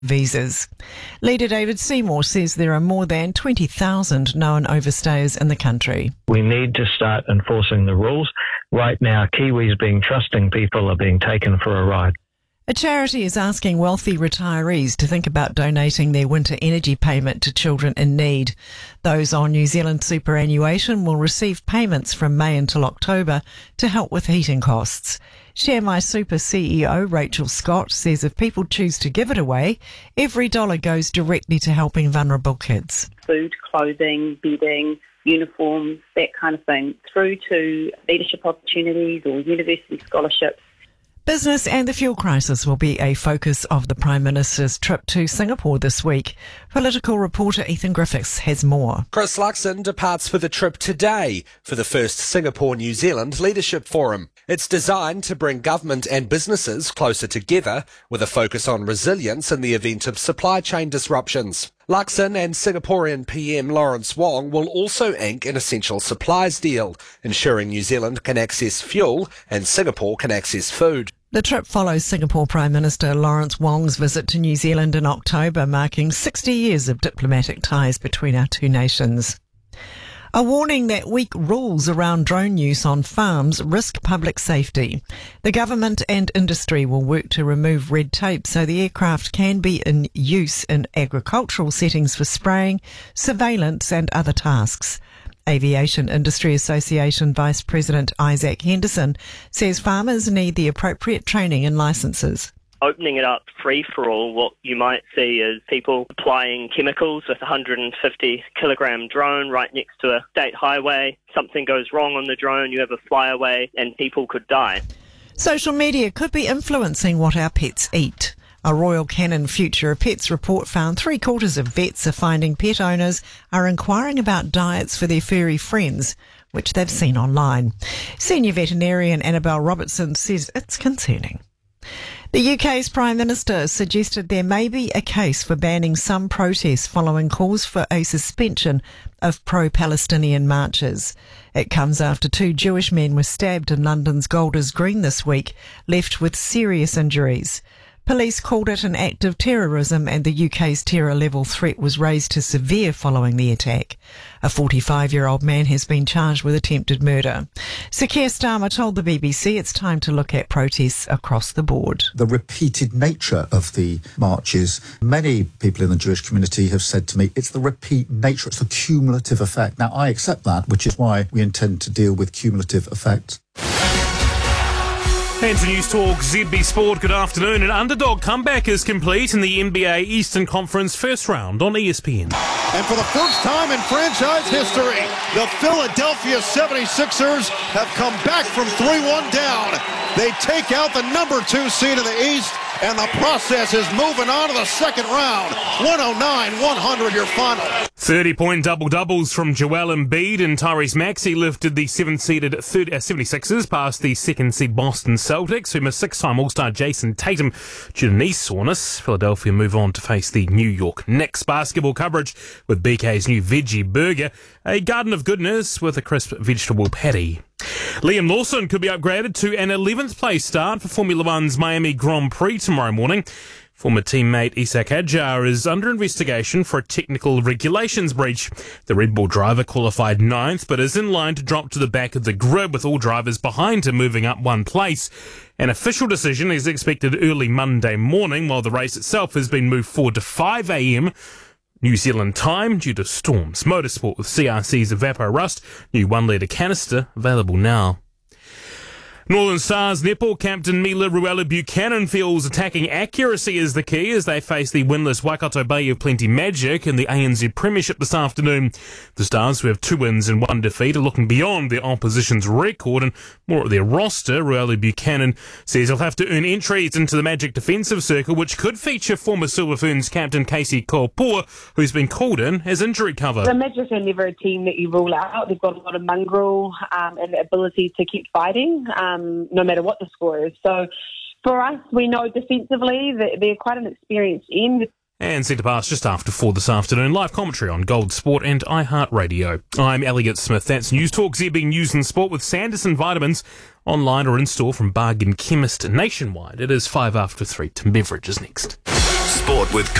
visas. Leader David Seymour says there are more than 20,000 known overstayers in the country. We need to start enforcing the rules. Right now, Kiwis being trusting people are being taken for a ride. A charity is asking wealthy retirees to think about donating their winter energy payment to children in need. Those on New Zealand superannuation will receive payments from May until October to help with heating costs. Share My Super CEO Rachel Scott says if people choose to give it away, every dollar goes directly to helping vulnerable kids. Food, clothing, bedding, uniforms, that kind of thing, through to leadership opportunities or university scholarships. Business and the fuel crisis will be a focus of the Prime Minister's trip to Singapore this week. Political reporter Ethan Griffiths has more. Chris Luxon departs for the trip today for the first Singapore-New Zealand Leadership Forum. It's designed to bring government and businesses closer together with a focus on resilience in the event of supply chain disruptions. Luxon and Singaporean PM Lawrence Wong will also ink an essential supplies deal, ensuring New Zealand can access fuel and Singapore can access food. The trip follows Singapore Prime Minister Lawrence Wong's visit to New Zealand in October, marking 60 years of diplomatic ties between our two nations. A warning that weak rules around drone use on farms risk public safety. The government and industry will work to remove red tape so the aircraft can be in use in agricultural settings for spraying, surveillance and other tasks. Aviation Industry Association Vice President Isaac Henderson says farmers need the appropriate training and licences. Opening it up free for all, what you might see is people applying chemicals with a 150 kilogram drone right next to a state highway. Something goes wrong on the drone, you have a flyaway and people could die. Social media could be influencing what our pets eat. A Royal Canin Future of Pets report found 3/4 of vets are finding pet owners are inquiring about diets for their furry friends, which they've seen online. Senior veterinarian Annabelle Robertson says it's concerning. The UK's Prime Minister suggested there may be a case for banning some protests following calls for a suspension of pro-Palestinian marches. It comes after 2 Jewish men were stabbed in London's Golders Green this week, left with serious injuries. Police called it an act of terrorism and the UK's terror level threat was raised to severe following the attack. A 45-year-old man has been charged with attempted murder. Sir Keir Starmer told the BBC it's time to look at protests across the board. The repeated nature of the marches, many people in the Jewish community have said to me, it's the repeat nature, it's the cumulative effect. Now, I accept that, which is why we intend to deal with cumulative effects. And to News Talk ZB Sport, good afternoon. An underdog comeback is complete in the NBA Eastern Conference first round on ESPN. And for the first time in franchise history, the Philadelphia 76ers have come back from 3-1 down. They take out the number 2 seed in the East, and the process is moving on to the second round. 109-100 your final. 30-point double-doubles from Joel Embiid and Tyrese Maxey lifted the 7th-seeded 76ers past the 2nd-seed Boston Celtics, who missed 6-time All-Star Jason Tatum due to knee soreness. Philadelphia move on to face the New York Knicks. Basketball coverage with BK's new Veggie Burger, a garden of goodness with a crisp vegetable patty. Liam Lawson could be upgraded to an 11th place start for Formula One's Miami Grand Prix tomorrow morning. Former teammate Isak Hadjar is under investigation for a technical regulations breach. The Red Bull driver qualified 9th but is in line to drop to the back of the grid with all drivers behind him moving up 1 place. An official decision is expected early Monday morning while the race itself has been moved forward to 5 a.m. New Zealand time due to storms. Motorsport with CRC's Evapo Rust, new 1-litre canister available now. Northern Stars netball captain Mila Ruela Buchanan feels attacking accuracy is the key as they face the winless Waikato Bay of Plenty Magic in the ANZ Premiership this afternoon. The Stars, who have 2 wins and 1 defeat, are looking beyond their opposition's record and more at their roster. Ruela Buchanan says he'll have to earn entries into the Magic defensive circle, which could feature former Silver Ferns captain Casey Kopua, who's been called in as injury cover. The Magic are never a team that you rule out. They've got a lot of mongrel and the ability to keep fighting. No matter what the score is. So for us, we know defensively that they're quite an experienced end. And set to pass just after 4 this afternoon. Live commentary on Gold Sport and iHeartRadio. I'm Elliot Smith. That's News Talk ZB News and Sport with Sanderson Vitamins. Online or in store from Bargain Chemist nationwide. It is 5 after 3. Tim Beveridge is next. sport with